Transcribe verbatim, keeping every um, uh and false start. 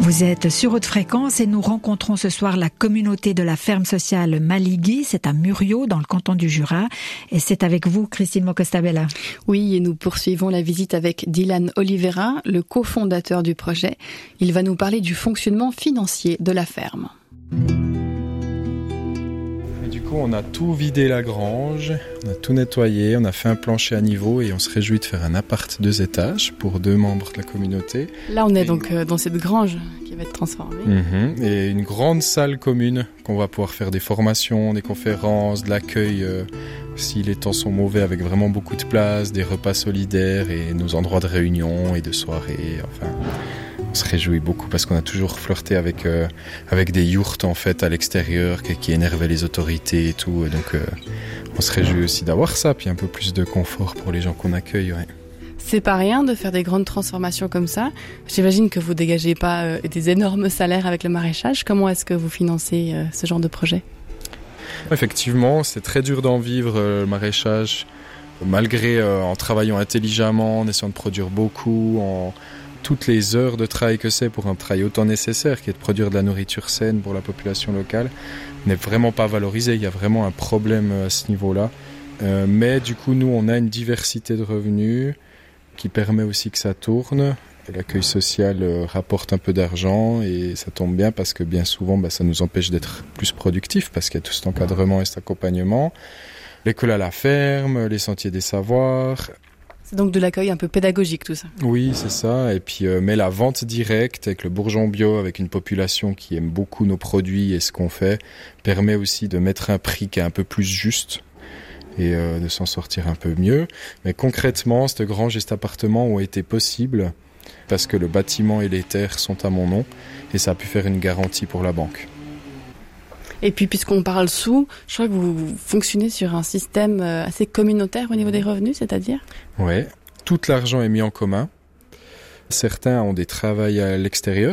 Vous êtes sur Haute Fréquence et nous rencontrons ce soir la communauté de la ferme sociale Maligui. C'est à Muriot, dans le canton du Jura. Et c'est avec vous, Christine Mocostabella. Oui, et nous poursuivons la visite avec Dylan Oliveira, le cofondateur du projet. Il va nous parler du fonctionnement financier de la ferme. Et du coup, on a tout vidé la grange, on a tout nettoyé, on a fait un plancher à niveau et on se réjouit de faire un appart deux étages pour deux membres de la communauté. Là, on est et donc une... dans cette grange qui va être transformée. Mmh, et une grande salle commune qu'on va pouvoir faire des formations, des conférences, de l'accueil euh, si les temps sont mauvais, avec vraiment beaucoup de place, des repas solidaires et nos endroits de réunion et de soirée. Enfin, on se réjouit beaucoup parce qu'on a toujours flirté avec euh, avec des yourtes en fait à l'extérieur qui, qui énervaient les autorités et tout. Et donc, euh, on se réjouit aussi d'avoir ça, puis un peu plus de confort pour les gens qu'on accueille. Ouais. C'est pas rien de faire des grandes transformations comme ça. J'imagine que vous dégagez pas euh, des énormes salaires avec le maraîchage. Comment est-ce que vous financez euh, ce genre de projet ? Effectivement, c'est très dur d'en vivre euh, le maraîchage, malgré euh, en travaillant intelligemment, en essayant de produire beaucoup, en toutes les heures de travail que c'est pour un travail autant nécessaire, qui est de produire de la nourriture saine pour la population locale, n'est vraiment pas valorisé. Il y a vraiment un problème à ce niveau-là. Euh, mais du coup, nous, on a une diversité de revenus qui permet aussi que ça tourne. L'accueil social euh, rapporte un peu d'argent et ça tombe bien parce que bien souvent, bah, ça nous empêche d'être plus productifs parce qu'il y a tout cet encadrement et cet accompagnement. L'école à la ferme, les sentiers des savoirs. C'est donc de l'accueil un peu pédagogique, tout ça. Oui, c'est ça. Et puis, euh, mais la vente directe avec le bourgeon bio, avec une population qui aime beaucoup nos produits et ce qu'on fait, permet aussi de mettre un prix qui est un peu plus juste et euh, de s'en sortir un peu mieux. Mais concrètement, cette grange et cet appartement ont été possibles parce que le bâtiment et les terres sont à mon nom et ça a pu faire une garantie pour la banque. Et puis, puisqu'on parle sous, je crois que vous fonctionnez sur un système assez communautaire au niveau des revenus, c'est-à-dire ? Oui, tout l'argent est mis en commun. Certains ont des travails à l'extérieur,